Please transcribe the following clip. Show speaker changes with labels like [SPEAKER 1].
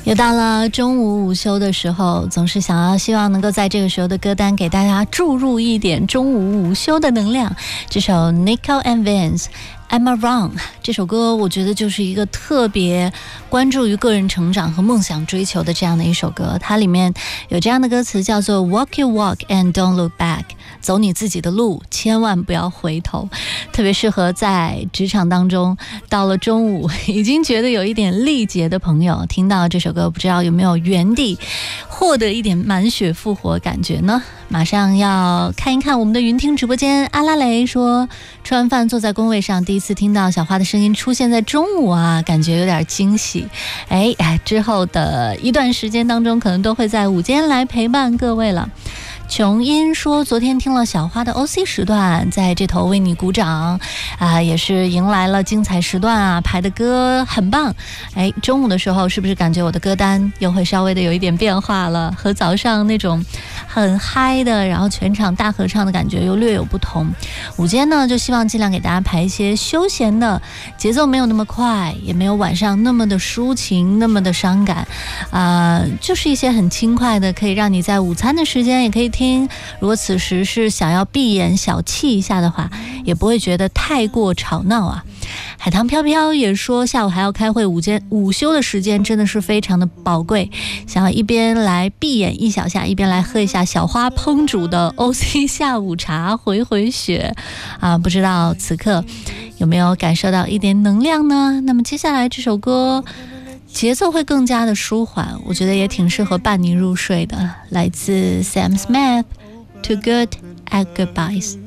[SPEAKER 1] 又到了中午午休的时候，总是希望能够在这个时候的歌单给大家注入一点中午午休的能量。这首 Nico and Vince。Am I Wrong 这首歌我觉得就是一个特别关注于个人成长和梦想追求的这样的一首歌，它里面有这样的歌词叫做 Walk your walk and don't look back， 走你自己的路，千万不要回头，特别适合在职场当中到了中午已经觉得有一点力竭的朋友，听到这首歌不知道有没有原地获得一点满血复活感觉呢？马上要看一看我们的云听直播间，阿拉蕾说吃完饭坐在工位上，第一次听到小花的声音出现在中午啊，感觉有点惊喜。之后的一段时间当中可能都会在午间来陪伴各位了。琼音说昨天听了小花的 OC 时段，在这头为你鼓掌也是迎来了精彩时段啊，排的歌很棒。中午的时候是不是感觉我的歌单又会稍微的有一点变化了，和早上那种很嗨的然后全场大合唱的感觉又略有不同。午间呢就希望尽量给大家排一些休闲的，节奏没有那么快，也没有晚上那么的抒情那么的伤感就是一些很轻快的，可以让你在午餐的时间也可以听，如果此时是想要闭眼小憩一下的话，也不会觉得太过吵闹啊。海棠飘飘也说下午还要开会，午休的时间真的是非常的宝贵，想要一边来闭眼一小下，一边来喝一下小花烹煮的 OC 下午茶回血不知道此刻有没有感受到一点能量呢？那么接下来这首歌节奏会更加的舒缓，我觉得也挺适合伴你入睡的，来自 Sam Smith Too Good at Goodbyes。